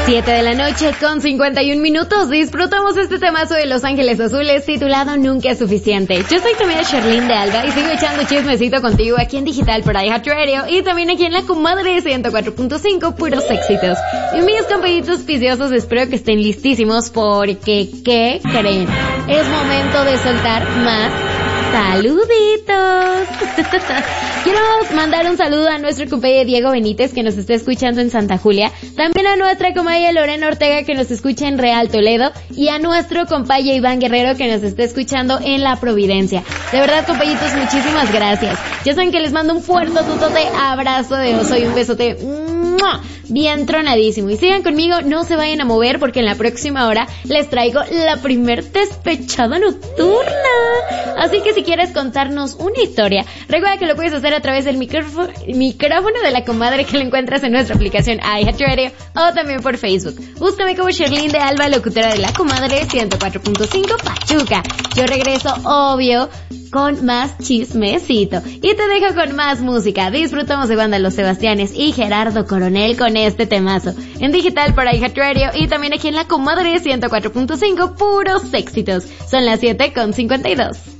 7 de la noche con 51 minutos. Disfrutamos este temazo de Los Ángeles Azules titulado Nunca es Suficiente. Yo soy tu amiga Sherlyn de Alba y sigo echando chismecito contigo aquí en Digital por iHeartRadio y también aquí en la comadre 104.5, puros éxitos. Y mis compañitos piciosos, espero que estén listísimos porque, ¿qué creen? Es momento de soltar más saluditos. Quiero mandar un saludo a nuestro compañero Diego Benítez, que nos está escuchando en Santa Julia, también a nuestra compañera Lorena Ortega, que nos escucha en Real Toledo, y a nuestro compañero Iván Guerrero, que nos está escuchando en La Providencia. De verdad, compañitos, muchísimas gracias. Ya saben que les mando un fuerte tutote abrazo de oso y un besote bien tronadísimo. Y sigan conmigo, no se vayan a mover, porque en la próxima hora les traigo la primer despechada nocturna. Así que si quieres contarnos una historia, recuerda que lo puedes hacer a través del micrófono de la comadre, que lo encuentras en nuestra aplicación iHeartRadio o también por Facebook. Búscame como Sherlyn de Alba, locutora de la comadre 104.5 Pachuca. Yo regreso, obvio, con más chismecito y te dejo con más música. Disfrutamos de banda Los Sebastianes y Gerardo Coronel con este temazo en Digital por iHeartRadio y también aquí en la comadre 104.5, puros éxitos. Son las 7:52.